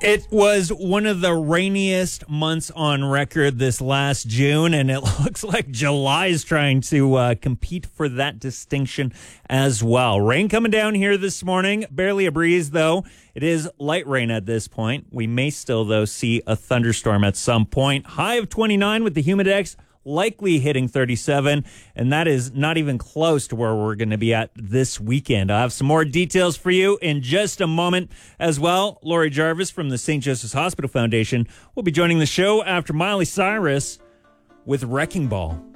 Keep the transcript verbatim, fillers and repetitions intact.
It was one of the rainiest months on record this last June, and it looks like July is trying to uh, compete for that distinction as well. Rain coming down here this morning. Barely a breeze, though. It is light rain at this point. We may still, though, see a thunderstorm at some point. High of twenty-nine with the humidex likely hitting thirty-seven, and that is not even close to where we're going to be at this weekend. I'll have some more details for you in just a moment as well. Lori Jarvis from the Saint Joseph's Hospital Foundation will be joining the show after Miley Cyrus with Wrecking Ball.